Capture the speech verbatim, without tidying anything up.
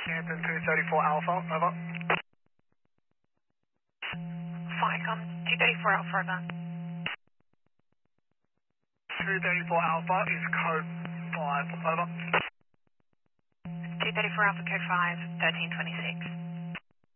Hampton two thirty-four Alpha, over. Ficom two thirty-four Alpha, over. two thirty-four Alpha is code five, over. two thirty-four Alpha, code five, thirteen twenty-six.